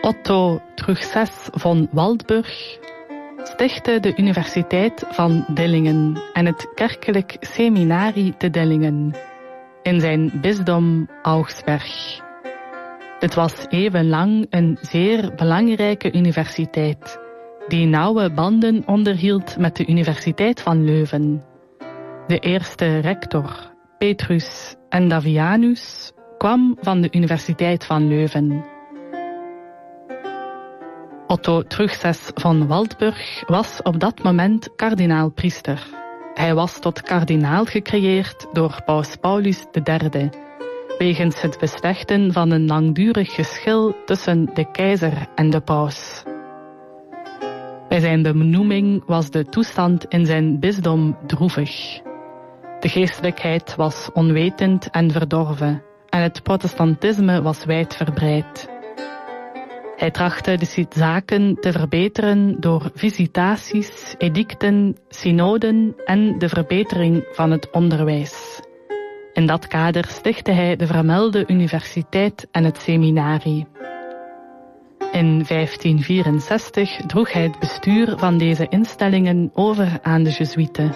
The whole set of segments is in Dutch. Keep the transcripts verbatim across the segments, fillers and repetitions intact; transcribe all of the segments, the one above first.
Otto Truchsess von Waldburg stichtte de Universiteit van Dillingen en het kerkelijk seminarie te Dillingen in zijn bisdom Augsberg. Het was eeuwenlang een zeer belangrijke universiteit die nauwe banden onderhield met de Universiteit van Leuven. De eerste rector, Petrus Endavianus, kwam van de Universiteit van Leuven. Otto Truchsess van Waldburg was op dat moment kardinaalpriester. Hij was tot kardinaal gecreëerd door paus Paulus de derde, wegens het beslechten van een langdurig geschil tussen de keizer en de paus. Bij zijn benoeming was de toestand in zijn bisdom droevig. De geestelijkheid was onwetend en verdorven en het protestantisme was wijdverbreid. Hij trachtte de zaken te verbeteren door visitaties, edicten, synoden en de verbetering van het onderwijs. In dat kader stichtte hij de vermelde universiteit en het seminarie. In vijftien vierenzestig droeg hij het bestuur van deze instellingen over aan de Jezuïeten.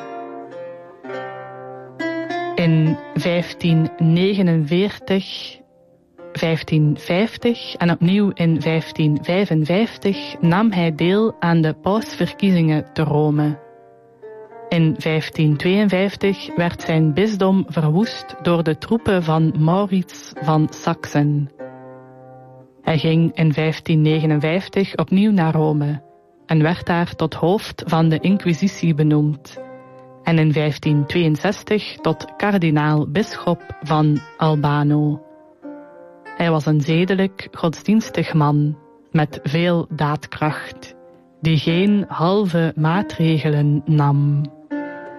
In vijftien negenenveertig, vijftien vijftig en opnieuw in vijftien vijfenvijftig nam hij deel aan de pausverkiezingen te Rome. In vijftien tweeënvijftig werd zijn bisdom verwoest door de troepen van Maurits van Saksen. Hij ging in vijftien negenenvijftig opnieuw naar Rome en werd daar tot hoofd van de Inquisitie benoemd. En in vijftien tweeënzestig tot kardinaal-bisschop van Albano. Hij was een zedelijk, godsdienstig man met veel daadkracht, die geen halve maatregelen nam.